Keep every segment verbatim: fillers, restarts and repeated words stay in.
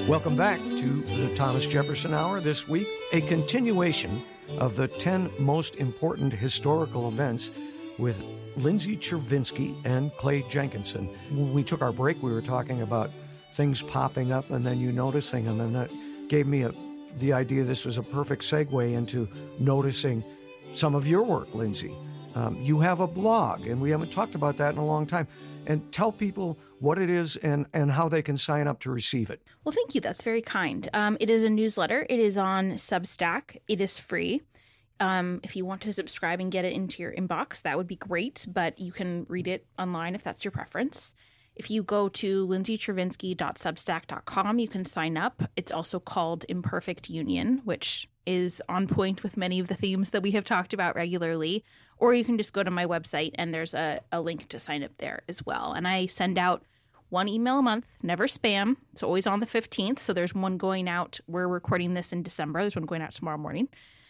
Welcome back to the Thomas Jefferson Hour. This week, a continuation of the ten most important historical events with Lindsay Chervinsky and Clay Jenkinson. When we took our break, we were talking about things popping up and then you noticing them, and that gave me a, the idea this was a perfect segue into noticing some of your work, Lindsay. Um, you have a blog, and we haven't talked about that in a long time. And tell people what it is and, and how they can sign up to receive it. Well, thank you. That's very kind. Um, it is a newsletter. It is on Substack. It is free. Um, if you want to subscribe and get it into your inbox, that would be great. But you can read it online if that's your preference. If you go to lindsay chervinsky dot substack dot com, you can sign up. It's also called Imperfect Union, which is on point with many of the themes that we have talked about regularly. Or you can just go to my website and there's a, a link to sign up there as well. And I send out one email a month, never spam. It's always on the fifteenth. So there's one going out. We're recording this in December. There's one going out tomorrow morning.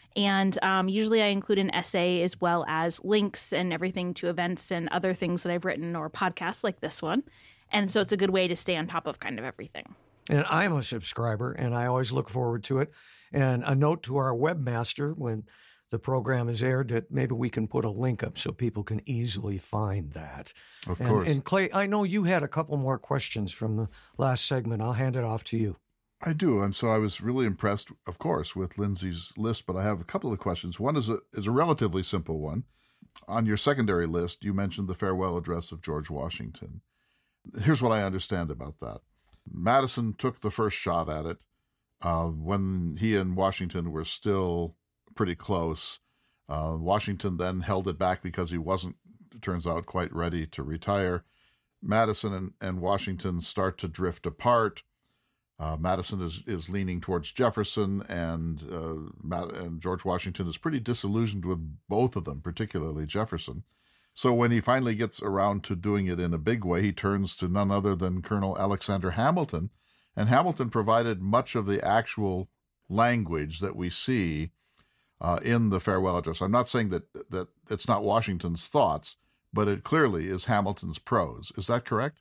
And um, usually I include an essay as well as links and everything to events and other things that I've written or podcasts like this one. And so it's a good way to stay on top of kind of everything. And I'm a subscriber, and I always look forward to it. And a note to our webmaster when the program is aired that maybe we can put a link up so people can easily find that. Of and, course. And Clay, I know you had a couple more questions from the last segment. I'll hand it off to you. I do. And so I was really impressed, of course, with Lindsay's list, but I have a couple of questions. One is a, is a relatively simple one. On your secondary list, you mentioned the farewell address of George Washington. Here's what I understand about that. Madison took the first shot at it uh, when he and Washington were still pretty close. Uh, Washington then held it back because he wasn't, it turns out, quite ready to retire. Madison and, and Washington start to drift apart. Uh, Madison is, is leaning towards Jefferson, and uh, Mad- and George Washington is pretty disillusioned with both of them, particularly Jefferson. So when he finally gets around to doing it in a big way, he turns to none other than Colonel Alexander Hamilton. And Hamilton provided much of the actual language that we see uh, in the farewell address. I'm not saying that, that it's not Washington's thoughts, but it clearly is Hamilton's prose. Is that correct?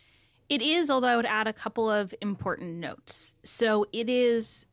It is, although I would add a couple of important notes. So it is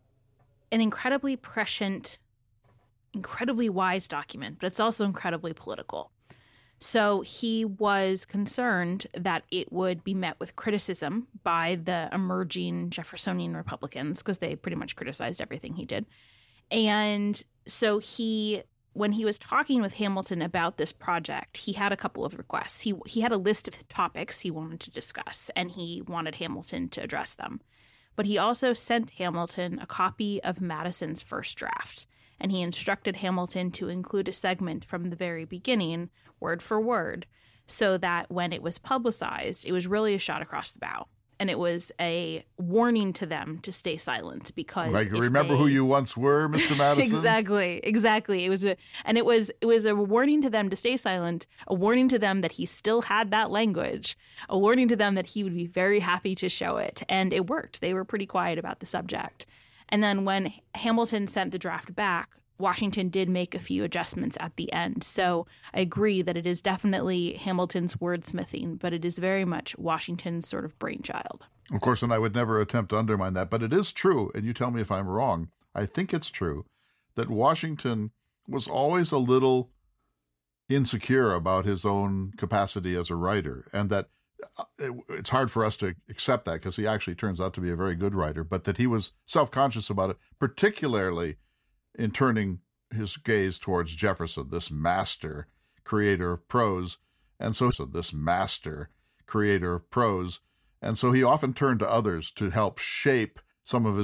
an incredibly prescient, incredibly wise document, but it's also incredibly political. So he was concerned that it would be met with criticism by the emerging Jeffersonian Republicans because they pretty much criticized everything he did. And so he, when he was talking with Hamilton about this project, he had a couple of requests. He he had a list of topics he wanted to discuss, and he wanted Hamilton to address them. But he also sent Hamilton a copy of Madison's first draft, and he instructed Hamilton to include a segment from the very beginning, word for word, so that when it was publicized, it was really a shot across the bow. And it was a warning to them to stay silent because like, remember they... who you once were, Mister Madison? Exactly, exactly. It was a, and it was it was a warning to them to stay silent, a warning to them that he still had that language, a warning to them that he would be very happy to show it. And it worked. They were pretty quiet about the subject. And then when Hamilton sent the draft back, Washington did make a few adjustments at the end. So I agree that it is definitely Hamilton's wordsmithing, but it is very much Washington's sort of brainchild. Of course, and I would never attempt to undermine that, but it is true, and you tell me if I'm wrong, I think it's true, that Washington was always a little insecure about his own capacity as a writer, and that it, it's hard for us to accept that because he actually turns out to be a very good writer, but that he was self-conscious about it, particularly in turning his gaze towards Jefferson, this master creator of prose. And so, so this master creator of prose. And so he often turned to others to help shape some of his